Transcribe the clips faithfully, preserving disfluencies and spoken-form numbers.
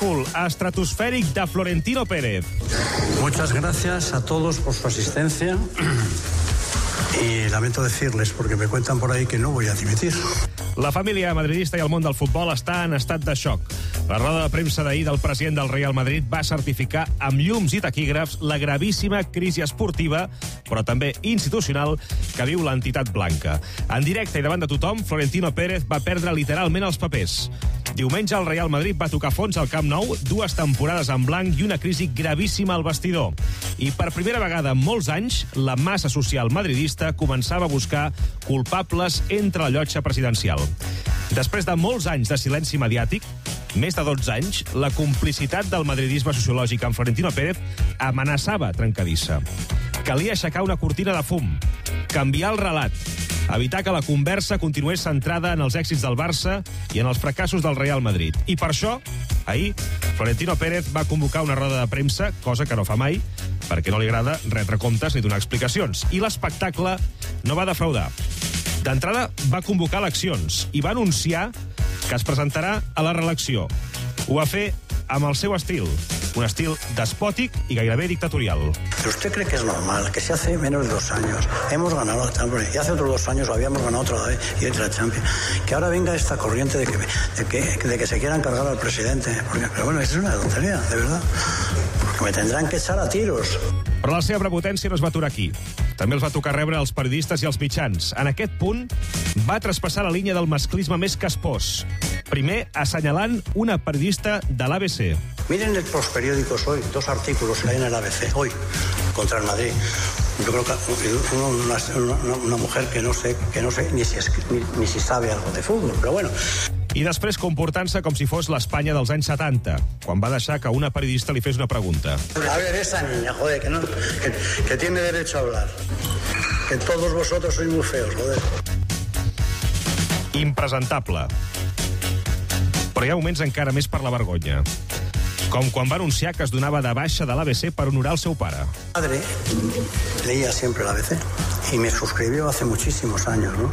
Beautiful, estratosfèric de Florentino Pérez. Muchas gracias a todos por su asistencia y lamento decirles, porque me cuentan por ahí que no voy a dimitir. La família madridista i el món del futbol està en estat de xoc. La roda de premsa d'ahir del president del Real Madrid va certificar amb llums i taquígrafs la gravíssima crisi esportiva, però també institucional, que viu l'entitat blanca. En directe i davant de tothom, Florentino Pérez va perdre literalment els papers. Diumenge el Real Madrid va tocar fons al Camp Nou, dues temporades en blanc i una crisi gravíssima al vestidor. I per primera vegada en molts anys, la massa social madridista començava a buscar culpables entre la llotja presidencial. Després de molts anys de silenci mediàtic, més de dotze anys, la complicitat del madridisme sociològic amb Florentino Pérez amenaçava trencadissa. Calia aixecar una cortina de fum, canviar el relat, evitar que la conversa continués centrada en els èxits del Barça i en els fracassos del Real Madrid. I per això, ahir, Florentino Pérez va convocar una roda de premsa, cosa que no fa mai, perquè no li agrada retre comptes ni donar explicacions. I l'espectacle no va defraudar. D'entrada, va convocar eleccions i va anunciar que es presentarà a la reelecció. Ho va fer amb el seu estil, un estil despòtic y gairebé dictatorial. ¿Pero usted cree que es normal que si hace menos de dos años hemos ganado la Champions y hace otros dos años lo habíamos ganado otra vez y otra Champions, que ahora venga esta corriente de que, de que, de que se quieran cargar al presidente? Porque, pero bueno, eso es una tontería, de verdad. Porque me tendrán que echar a tiros. Però la seva prepotència no es va aturar aquí. També els va tocar rebre els periodistes i els mitjans. En aquest punt, va traspassar la línia del masclisme més caspós. Primer, assenyalant una periodista de l'A B C. Miren los periódicos hoy, dos artículos que hay en el A B C, hoy, contra el Madrid. Yo creo que una, una, una mujer que no sé, que no sé ni, si es, ni, ni si sabe algo de fútbol, pero bueno. I després comportant-se com si fos l'Espanya dels anys setanta, quan va deixar que una periodista li fes una pregunta. A ver, esa niña, joder, que, no, que, que tiene derecho a hablar. Que todos vosotros sois muy feos, joder. Impresentable. Però hi ha moments encara més per la vergonya. Com quan va anunciar que es donava de baixa de l'A B C per honorar el seu pare. Mi padre leía siempre l'A B C y me suscribió hace muchísimos años, ¿no?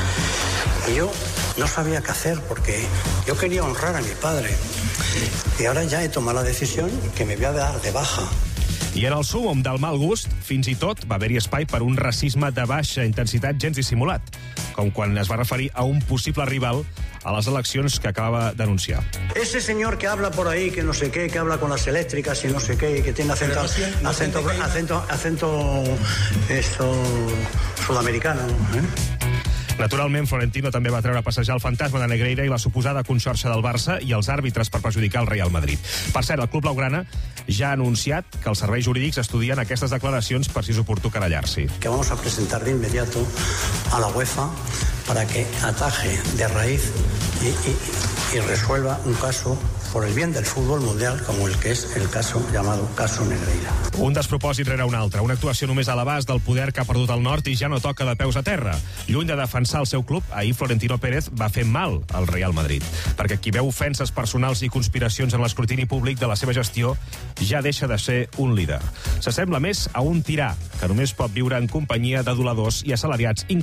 Y yo no sabía qué hacer porque yo quería honrar a mi padre. Y ahora ya he tomado la decisión que me voy a dar de baja. I en el súmmum del mal gust, fins i tot va haver-hi espai per un racisme de baixa intensitat gens dissimulat, com quan es va referir a un possible rival a les eleccions que acabava d'anunciar. Ese señor que habla por ahí, que no sé qué, que habla con las eléctricas y no sé qué, y que tiene acento, no acento, acento, acento, acento esto, sudamericano, ¿eh? Naturalment, Florentino també va treure a passejar el fantasma de Negreira i la suposada conxorxa del Barça i els àrbitres per perjudicar el Real Madrid. Per cert, el club blaugrana ja ha anunciat que els serveis jurídics estudien aquestes declaracions per si és oportú querellar-s'hi. Que vamos a presentar de inmediato a la UEFA para que ataje de raíz y, y, y resuelva un caso por el bien del fútbol mundial como el que es el caso llamado caso Negreira. Un despropòsit rere un altre, una actuació només a l'abast del poder que ha perdut el nord i ja no toca de peus a terra. Lluny de defensar el seu club, ahir Florentino Pérez va fer mal al Real Madrid, perquè qui veu ofenses personals i conspiracions en l'escrutini públic de la seva gestió ja deixa de ser un líder. S'assembla més a un tirà, que només pot viure en companyia d'aduladors i assalariats incompetents